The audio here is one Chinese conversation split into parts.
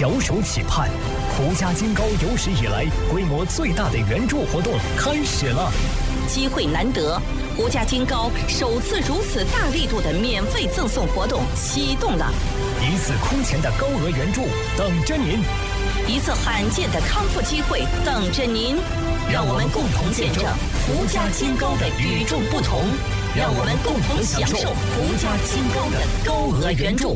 小手企盼，胡家金高有史以来规模最大的援助活动开始了。 机会难得，胡家金高首次如此大力度的免费赠送活动启动了。 一次空前的高额援助等着您， 一次罕见的康复机会等着您。让我们共同见证胡家金高的与众不同，让我们共同享受胡家金高的高额援助。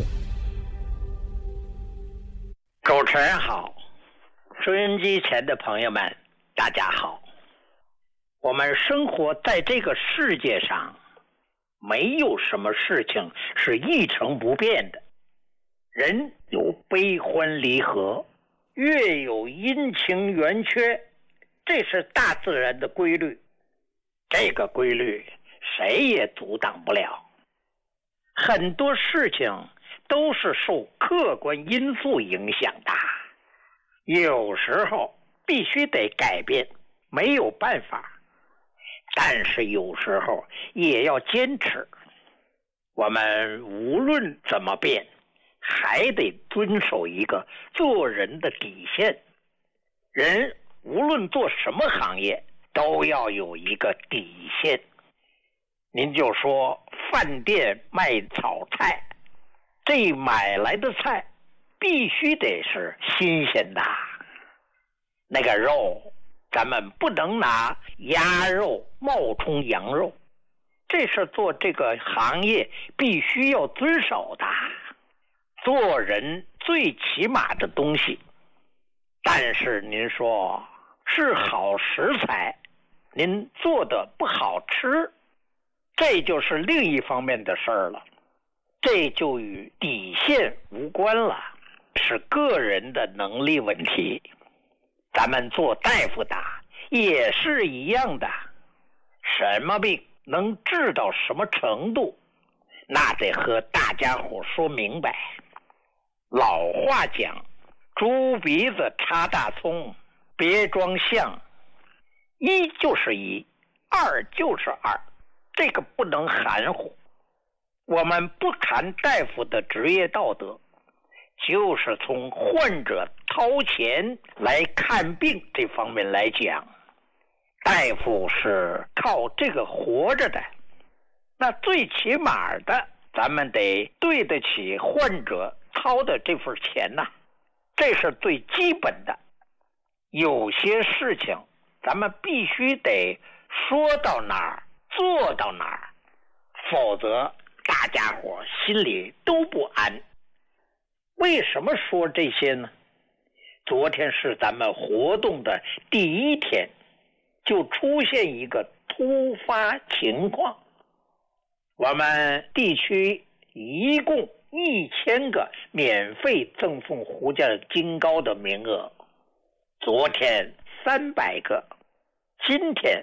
主持人好，收音机前的朋友们大家好。我们生活在这个世界上，没有什么事情是一成不变的。人有悲欢离合，月有阴晴圆缺，这是大自然的规律。这个规律谁也阻挡不了。很多事情都是受客观因素影响的，有时候必须得改变，没有办法。但是有时候也要坚持。我们无论怎么变，还得遵守一个做人的底线。人无论做什么行业，都要有一个底线。您就说饭店卖炒菜，这买来的菜必须得是新鲜的，那个肉咱们不能拿鸭肉冒充羊肉，这是做这个行业必须要遵守的。做人最起码的东西，但是您说是好食材，您做的不好吃，这就是另一方面的事儿了。这就与底线无关了，是个人的能力问题。咱们做大夫的也是一样的，什么病能治到什么程度，那得和大家伙说明白。老话讲，猪鼻子插大葱，别装象，一就是一，二就是二，这个不能含糊。我们不谈大夫的职业道德，就是从患者掏钱来看病这方面来讲，大夫是靠这个活着的，那最起码的咱们得对得起患者掏的这份钱呐，这是最基本的。有些事情咱们必须得说到哪儿做到哪儿，否则大家伙心里都不安。为什么说这些呢？昨天是咱们活动的第一天，就出现一个突发情况。我们地区一共1000个免费赠送胡家金高的名额，昨天300个，今天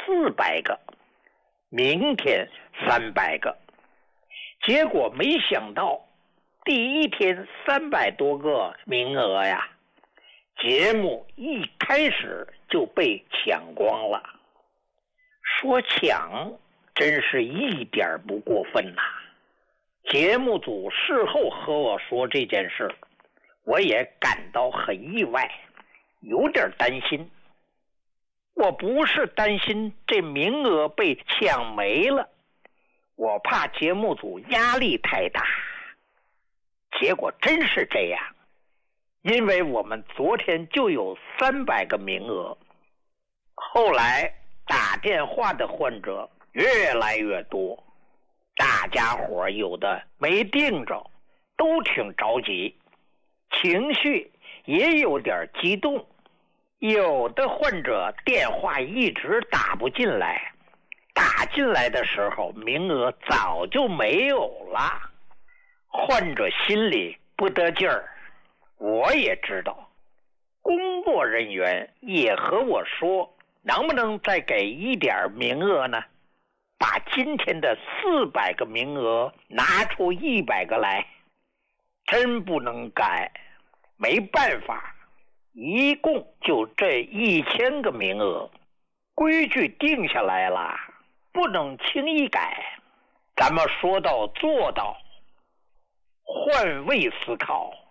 400个，明天300个。结果没想到第一天300多个名额呀，节目一开始就被抢光了。说抢真是一点不过分呐。节目组事后和我说这件事，我也感到很意外，有点担心。我不是担心这名额被抢没了，我怕节目组压力太大。结果真是这样，因为我们昨天就有300个名额，后来打电话的患者越来越多，大家伙有的没订着，都挺着急，情绪也有点激动。有的患者电话一直打不进来，打进来的时候名额早就没有了，患者心里不得劲儿。我也知道，工作人员也和我说，能不能再给一点名额呢？把今天的400个名额拿出100个来，真不能改，没办法，一共就这1000个名额，规矩定下来了，不能轻易改。咱们说到做到，换位思考，